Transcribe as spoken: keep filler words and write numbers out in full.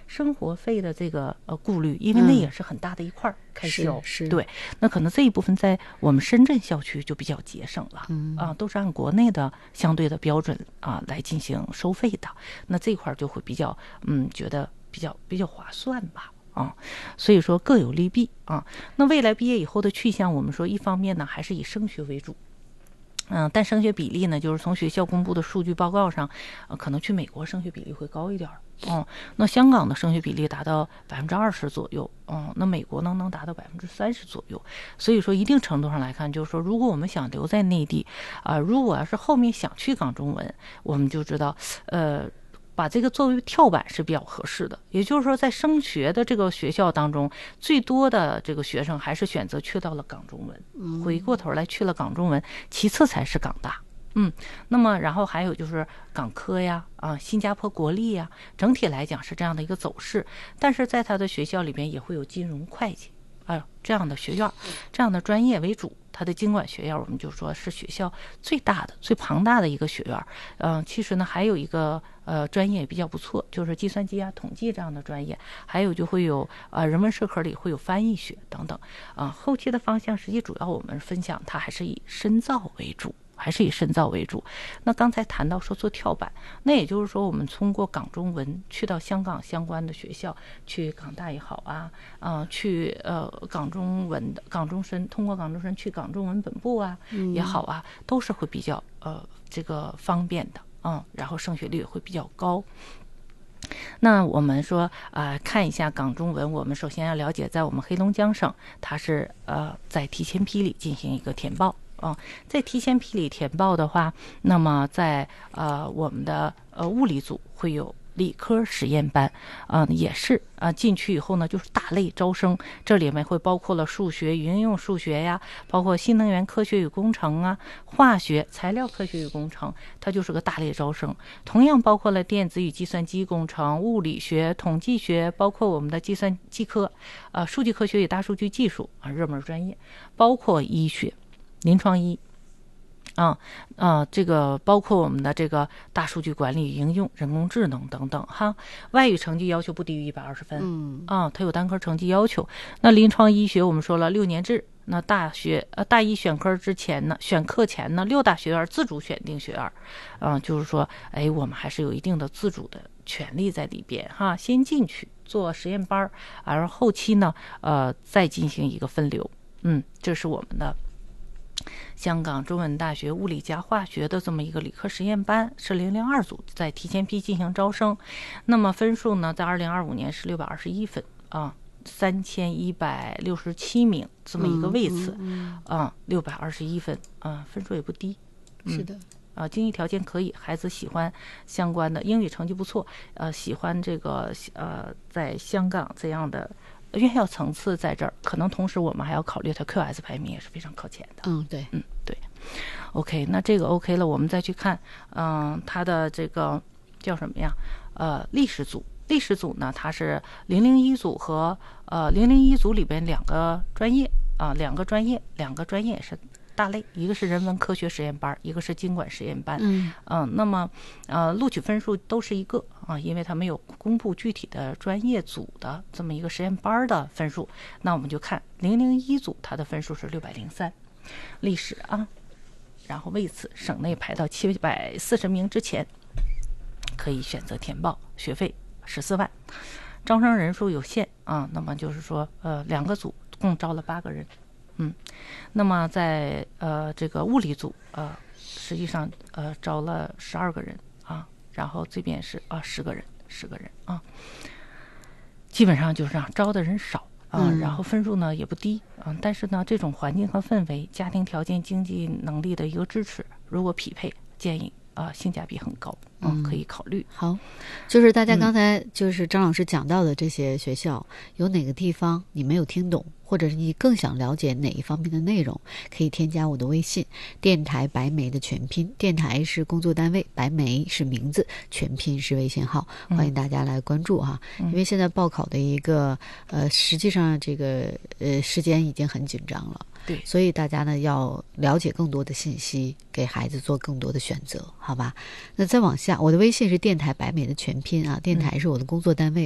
生活费的这个呃顾虑，因为那也是很大的一块开销。 嗯、是, 是对，那可能这一部分在我们深圳校区就比较节省了， 嗯啊，都是按国内的相对的标准啊来进行收费的，那这块就会比较嗯觉得比较比较划算吧。啊，所以说各有利弊啊。那未来毕业以后的去向，我们说一方面呢还是以升学为主，嗯，但升学比例呢，就是从学校公布的数据报告上，呃，可能去美国升学比例会高一点。嗯，那香港的升学比例达到百分之二十左右，嗯，那美国呢能达到百分之三十左右。所以说，一定程度上来看，就是说，如果我们想留在内地，啊、呃，如果要是后面想去港中文，我们就知道，呃。把这个作为跳板是比较合适的，也就是说，在升学的这个学校当中，最多的这个学生还是选择去到了港中文，回过头来去了港中文，其次才是港大。嗯，那么然后还有就是港科呀，啊，新加坡国立呀，整体来讲是这样的一个走势。但是在他的学校里边也会有金融、会计，哎，这样的学院，这样的专业为主。它的经管学院，我们就说是学校最大的、最庞大的一个学院。嗯、呃，其实呢，还有一个呃专业也比较不错，就是计算机啊、统计这样的专业。还有就会有呃人文社科里会有翻译学等等。啊、呃，后期的方向实际主要我们分享它还是以深造为主。还是以深造为主。那刚才谈到说做跳板，那也就是说我们通过港中文去到香港相关的学校，去港大也好啊，呃，去呃港中文的港中深，通过港中深去港中文本部啊、嗯、也好啊，都是会比较呃这个方便的，嗯，然后升学率也会比较高。那我们说啊、呃，看一下港中文，我们首先要了解，在我们黑龙江省，它是呃在提前批里进行一个填报。啊、哦，在提前批里填报的话，那么在呃我们的呃物理组会有理科实验班，啊、呃、也是啊、呃、进去以后呢就是大类招生，这里面会包括了数学、应用数学呀，包括新能源科学与工程啊、化学、材料科学与工程，它就是个大类招生。同样包括了电子与计算机工程、物理学、统计学，包括我们的计算机科，呃数据科学与大数据技术啊热门专业，包括医学。临床医啊啊，这个包括我们的这个大数据管理、应用、人工智能等等哈。外语成绩要求不低于一百二十分，嗯啊，它有单科成绩要求。那临床医学我们说了六年制，那大学呃大一选科之前呢，选课前呢，六大学院自主选定学院，啊，就是说，哎，我们还是有一定的自主的权利在里边哈。先进去做实验班，而后期呢，呃，再进行一个分流。嗯，这是我们的。香港中文大学物理加化学的这么一个理科实验班是零零二组，在提前批进行招生。那么分数呢，在二零二五年是六百二十一分啊，三千一百六十七名这么一个位次， 嗯嗯、啊，六百二十一分啊，分数也不低。 嗯、是的。 啊，经济条件可以，孩子喜欢相关的，英语成绩不错，呃，喜欢这个呃，在香港这样的。院校层次在这儿，可能同时我们还要考虑它 Q S 排名也是非常靠前的。 嗯，对， 嗯对。OK， 那这个 OK 了，我们再去看，嗯、呃，它的这个叫什么呀？呃，历史组，历史组呢，它是零零一组和呃零零一组里边两个专业啊、呃，两个专业，两个专业也是。大类，一个是人文科学实验班，一个是经管实验班。 嗯嗯、呃，那么呃，录取分数都是一个啊，因为它没有公布具体的专业组的这么一个实验班的分数。那我们就看零零一组，它的分数是六百零三，历史啊，然后为此省内排到七百四十名之前，可以选择填报，学费十四万，招生人数有限啊。那么就是说，呃，两个组共招了八个人。嗯，那么在呃这个物理组呃实际上呃招了十二个人啊，然后这边是啊十个人，十个人啊，基本上就是这样，招的人少啊，然后分数呢也不低啊，但是呢这种环境和氛围、家庭条件、经济能力的一个支持，如果匹配，建议啊性价比很高，嗯，可以考虑。 好，就是大家刚才就是张老师讲到的这些学校，嗯、有哪个地方你没有听懂？或者是你更想了解哪一方面的内容，可以添加我的微信，电台白梅的全拼，电台是工作单位，白梅是名字，全拼是微信号，欢迎大家来关注哈。嗯、因为现在报考的一个呃，实际上这个呃时间已经很紧张了， 对， 所以大家呢要了解更多的信息，给孩子做更多的选择，好吧？那再往下，我的微信是电台白梅的全拼啊，电台是我的工作单位。